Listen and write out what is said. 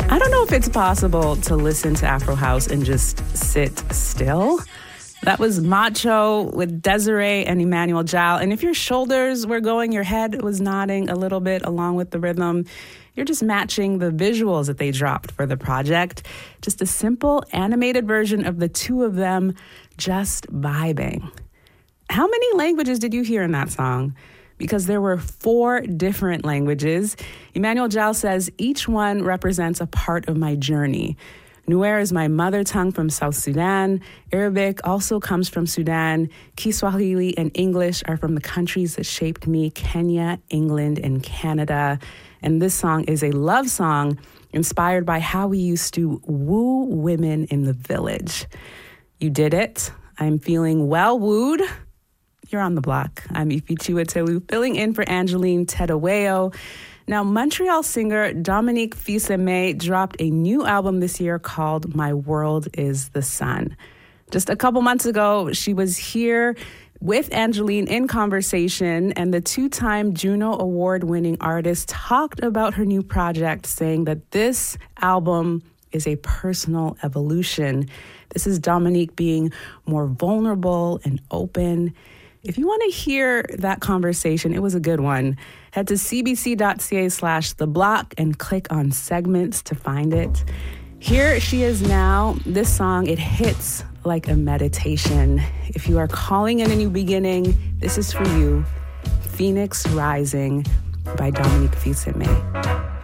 I don't know if it's possible to listen to Afro House and just sit still. That was Macho with Desiree and Emmanuel Jal. And if your shoulders were going, your head was nodding a little bit along with the rhythm, you're just matching the visuals that they dropped for the project. Just a simple animated version of the two of them just vibing. How many languages did you hear in that song? Because there were 4 different languages. Emmanuel Jal says each one represents a part of my journey. Nuer is my mother tongue from South Sudan. Arabic also comes from Sudan. Kiswahili and English are from the countries that shaped me, Kenya, England, and Canada. And this song is a love song inspired by how we used to woo women in the village. You did it. I'm feeling well wooed. You're on the block. I'm Ifichiwa Telu, filling in for Angeline Tedaweo. Now, Montreal singer Dominique Fils-Aimé dropped a new album this year called My World is the Sun. Just a couple months ago, she was here with Angeline in conversation, and the 2-time Juno Award-winning artist talked about her new project, saying that this album is a personal evolution. This is Dominique being more vulnerable and open. If you want to hear that conversation, it was a good one. Head to cbc.ca/theblock and click on segments to find it. Here she is now. This song, it hits like a meditation. If you are calling in a new beginning, this is for you. Phoenix Rising by Dominique Fils-Aimé.